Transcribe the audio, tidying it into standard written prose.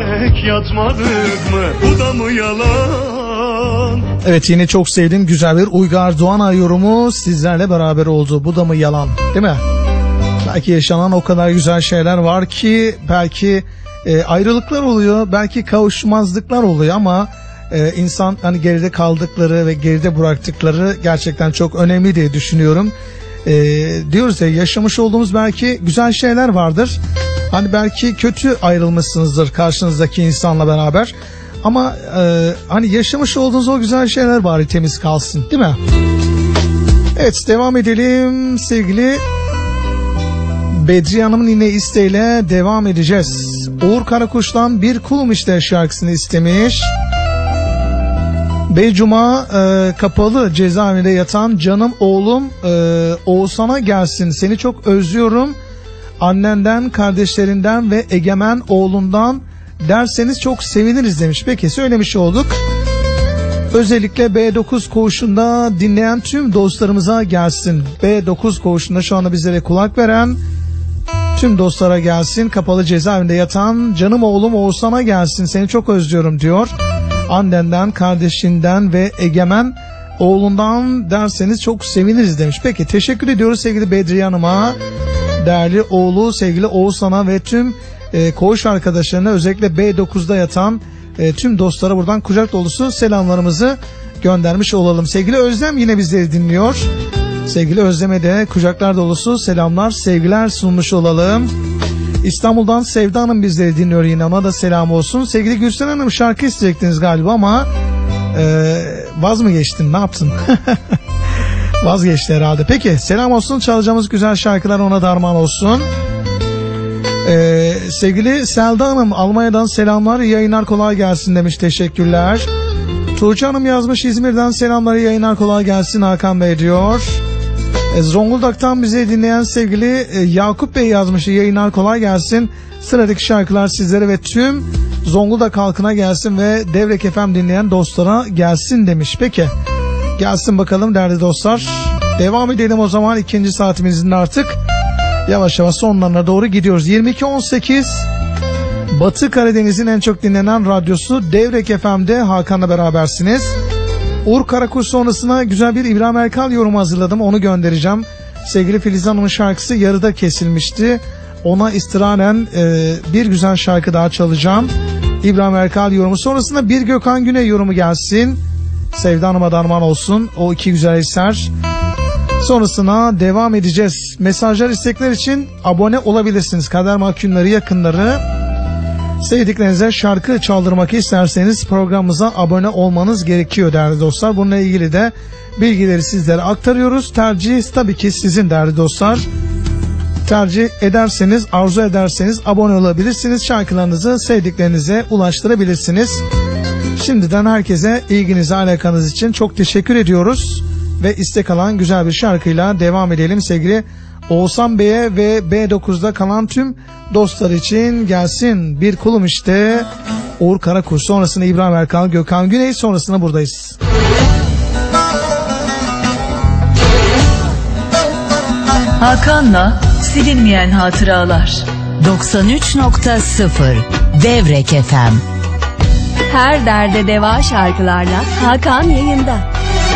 Yatmadık mı? Bu da mı yalan? Evet, yine çok sevdiğim güzel bir Uygar Doğanay yorumu sizlerle beraber oldu. Bu da mı yalan, değil mi? Belki yaşanan o kadar güzel şeyler var ki, belki ayrılıklar oluyor, belki kavuşmazlıklar oluyor ama insan hani geride kaldıkları ve geride bıraktıkları gerçekten çok önemli diye düşünüyorum. Diyoruz ya, yaşamış olduğumuz belki güzel şeyler vardır. Hani belki kötü ayrılmışsınızdır karşınızdaki insanla beraber. Ama hani yaşamış olduğunuz o güzel şeyler bari temiz kalsın, değil mi? Evet, devam edelim sevgili Bedriye Hanım'ın yine isteğiyle devam edeceğiz. Uğur Karakuş'tan Bir Kulum İşte şarkısını istemiş. Beycuma kapalı cezaevinde yatan canım oğlum Oğuzhan'a gelsin. Seni çok özlüyorum. Annenden, kardeşlerinden ve Egemen oğlundan derseniz çok seviniriz demiş. Peki, söylemiş olduk. Özellikle B9 koğuşunda dinleyen tüm dostlarımıza gelsin. B9 koğuşunda şu anda bizlere kulak veren tüm dostlara gelsin. Kapalı cezaevinde yatan canım oğlum Oğuzhan'a gelsin. Seni çok özlüyorum diyor. Annenden, kardeşinden ve Egemen oğlundan derseniz çok seviniriz demiş. Peki, teşekkür ediyoruz sevgili Bedriye Hanım'a. Değerli oğlu sevgili Oğuzhan'a ve tüm koğuş arkadaşlarına, özellikle B9'da yatan tüm dostlara buradan kucak dolusu selamlarımızı göndermiş olalım. Sevgili Özlem yine bizleri dinliyor. Sevgili Özlem'e de kucaklar dolusu selamlar, sevgiler sunmuş olalım. İstanbul'dan Sevda Hanım bizleri dinliyor, yine ona da selam olsun. Sevgili Gülsen Hanım, şarkı isteyecektiniz galiba ama vaz mı geçtin, ne yaptın? Vazgeçti herhalde. Peki, selam olsun, çalacağımız güzel şarkılar ona da armağan olsun. Sevgili Selda Hanım Almanya'dan selamlar, yayınlar kolay gelsin demiş, teşekkürler. Tuğçe Hanım yazmış, İzmir'den selamlar, yayınlar kolay gelsin Hakan Bey diyor. Zonguldak'tan bizi dinleyen sevgili Yakup Bey yazmış, yayınlar kolay gelsin. Sıradaki şarkılar sizlere ve tüm Zonguldak halkına gelsin ve Devrek FM dinleyen dostlara gelsin demiş. Peki, gelsin bakalım değerli dostlar. Devam edelim o zaman, ikinci saatimizin artık yavaş yavaş sonlarına doğru gidiyoruz. 22.18 Batı Karadeniz'in en çok dinlenen radyosu Devrek FM'de Hakan'la berabersiniz. Uğur Karakuş sonrasına güzel bir İbrahim Erkal yorumu hazırladım, onu göndereceğim. Sevgili Filiz Hanım'ın şarkısı yarıda kesilmişti. Ona istiranen bir güzel şarkı daha çalacağım. İbrahim Erkal yorumu sonrasında bir Gökhan Güney yorumu gelsin. Sevda Hanım'a darman olsun o iki güzel eser. Sonrasına devam edeceğiz. Mesajlar, istekler için abone olabilirsiniz. Kader mahkumları, yakınları, sevdiklerinize şarkı çaldırmak isterseniz programımıza abone olmanız gerekiyor değerli dostlar. Bununla ilgili de bilgileri sizlere aktarıyoruz. Tercih tabii ki sizin değerli dostlar. Tercih ederseniz, arzu ederseniz abone olabilirsiniz. Şarkılarınızı sevdiklerinize ulaştırabilirsiniz. Şimdiden herkese ilginize, alakanız için çok teşekkür ediyoruz. Ve istek alan güzel bir şarkıyla devam edelim sevgili Oğuzhan Bey'e ve B9'da kalan tüm dostlar için gelsin. Bir Kulum İşte, Uğur Karakuş, sonrasında İbrahim Erkal, Gökhan Güney, sonrasında buradayız. Hakan'la silinmeyen hatıralar. 93.0 Devrek FM. Her derde deva şarkılarla Hakan yayında.